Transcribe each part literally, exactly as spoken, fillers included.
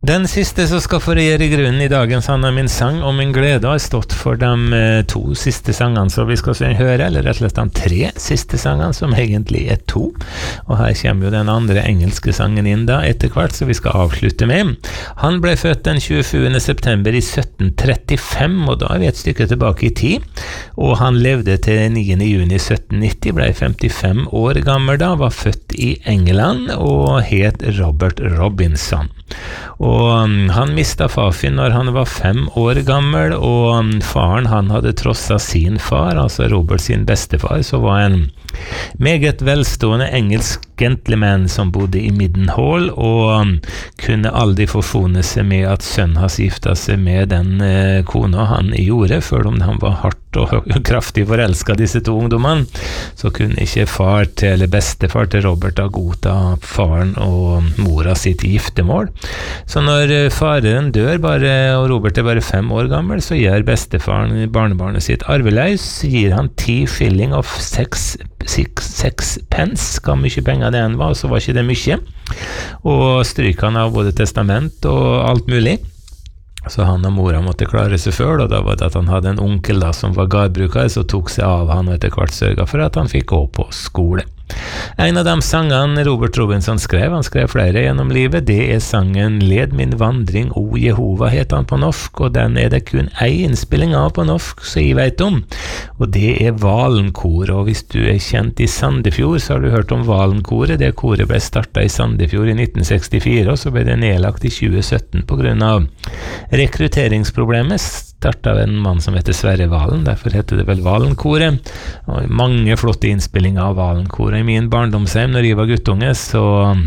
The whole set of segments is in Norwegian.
Den siste som skal få regjere grunnen i dagens Han er min sang og min glede har stått for de eh, to siste sangene som vi skal høre, eller rett og slett de tre siste sangene som egentlig er to. Og her kommer jo den andre engelske sangen inn da etter hvert, så vi skal avslutte med. Han ble født den tjuesjuende september i sytten trettifem, og da er vi et stykke tilbake i tid. Og han levde til niende juni sytten nitti, ble femtifem år gammel da, var født i England og het Robert Robinson. Og um, han mistet far sin når han var fem år gammel, og um, faren han hadde trosset sin far, altså Robert sin bestefar, så var en meget velstående engelsk gentleman som bodde i Middenhall, og um, kunne aldri forfone seg med at sønnen hans giftet seg med den uh, kona han gjorde, før om han var hardt og kraftig forelsket disse to ungdommene, så kunne ikke far til, eller bestefar til Robert da godta faren og mora sitt giftemål. Så når faren dør bare, og Robert er bare fem år gammel, så gjør bestefaren barnebarnet sitt arveleis, gir han ti shilling of seks, seks, seks pence, hva mye penger det enn var, så var ikke det mye, og stryker han av både testament og alt mulig. Så han og mora måtte klare seg selv, og da var det at han hadde en onkel da, som var gardbruker, så tok seg av han og etter hvert sørget for at han fikk gå på skole. En av de sangene Robert Robinson skrev, han skrev flere gjennom livet, det er sangen Led min vandring, O Jehova, heter han på norsk, og den er det kun ei innspilling av på norsk, så jeg vet om, og det er Valenkoret. Og hvis du er kjent i Sandefjord, så har du hørt om Valenkoret. Det koret ble startet i Sandefjord i nitten sekstifire, og så ble det nedlagt i tjue sytten på grunn av rekrutteringsproblemet, startet av en mann som heter Sverre Valen, derfor heter det vel Valenkoret, og mange flotte innspillinger av Valenkoret i min barndomsheim når jeg var guttunge, så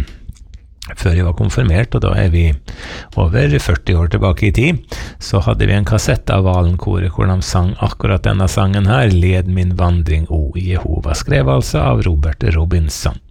før jeg var konfirmert, og da er vi over førti år tilbake i tid, så hadde vi en kassett av Valenkoret hvor de sang akkurat denne sangen her, Led min vandring, O Jehova, skrev altså av Robert Robinson.